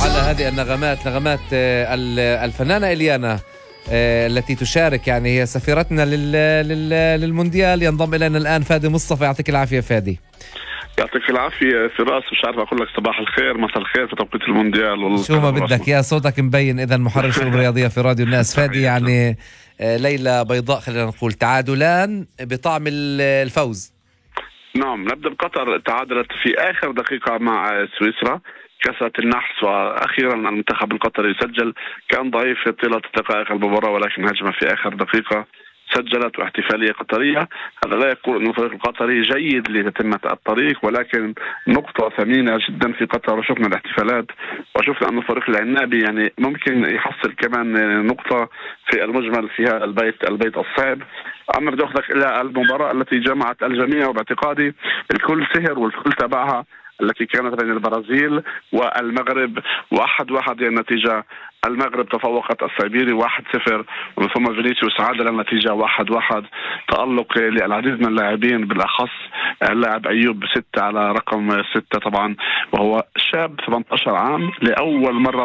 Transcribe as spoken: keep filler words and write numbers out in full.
على هذه النغمات، نغمات الفنانة إليانا التي تشارك، يعني هي سفيرتنا للمونديال. ينضم إلينا الآن فادي مصطفى. يعطيك العافية فادي. يعطيك العافية فراس. مش عارف أقول لك صباح الخير مساء الخير في توقيت المونديال. شو ما بدك يا صوتك مبين. إذا محرر الشؤون الرياضية في راديو الناس. فادي، يعني ليلة بيضاء، خلينا نقول تعادلان بطعم الفوز. نعم، نبدأ بقطر. تعادلت في آخر دقيقة مع سويسرا، كسرت النحس، وأخيرا المنتخب القطري سجل. كان ضعيف في طيلة دقائق المباراة ولكن هجم في آخر دقيقة سجلت، واحتفالية قطرية. هذا لا يقول أن الفريق القطري جيد لتتمة الطريق، ولكن نقطة ثمينة جدا في قطر. وشفنا الاحتفالات وشفنا أن الفريق العنابي يعني ممكن يحصل كمان نقطة في المجمل في هذا البيت البيت الصعب. أما بدي أخذك إلى المباراة التي جمعت الجميع، وباعتقادي الكل سهر والكل تابعها، التي كانت بين البرازيل والمغرب. واحد واحد هي النتيجة. المغرب تفوقت السيبيري واحد صفر، ومن ثم فينيسيوس عادل النتيجة واحد واحد. تألق للعديد من اللاعبين، بالأخص اللاعب أيوب ستة على رقم ستة طبعا، وهو شاب ثمانية عشر عام لأول مرة